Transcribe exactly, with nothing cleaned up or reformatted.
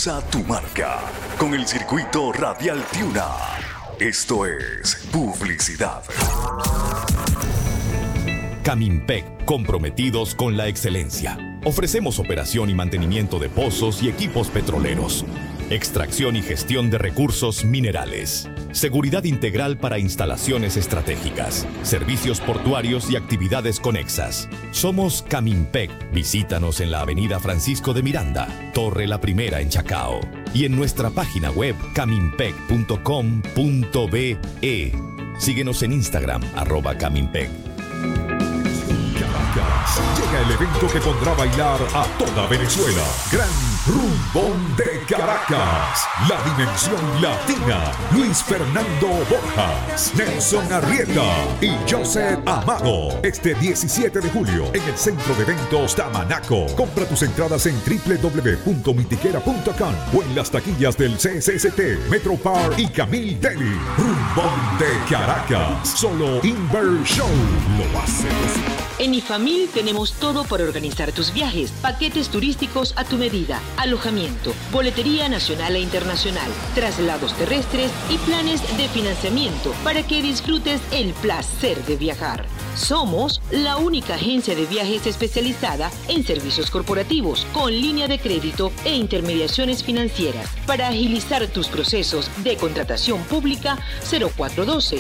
Impulsa tu marca con el circuito Radial Tiuna. Esto es publicidad. Camimpec, comprometidos con la excelencia. Ofrecemos operación y mantenimiento de pozos y equipos petroleros. Extracción y gestión de recursos minerales. Seguridad integral para instalaciones estratégicas. Servicios portuarios y actividades conexas. Somos Camimpec. Visítanos en la avenida Francisco de Miranda, Torre La Primera en Chacao. Y en nuestra página web camimpec punto com punto be. Síguenos en Instagram, arroba Camimpec. Llega el evento que pondrá a bailar a toda Venezuela. Gran Rumbón de Caracas. La dimensión latina. Luis Fernando Borjas, Nelson Arrieta y Joseph Amado. Este diecisiete de julio en el Centro de Eventos Tamanaco. Compra tus entradas en doble u doble u doble u punto mitiquera punto com o en las taquillas del C C S T, Metropar y Camil Deli. Rumbón de Caracas. Solo Inver Show lo hace posible. En Ifamil tenemos todo para organizar tus viajes, paquetes turísticos a tu medida, alojamiento, boletería nacional e internacional, traslados terrestres y planes de financiamiento para que disfrutes el placer de viajar. Somos la única agencia de viajes especializada en servicios corporativos, con línea de crédito e intermediaciones financieras. Para agilizar tus procesos de contratación pública, cero cuatro uno dos,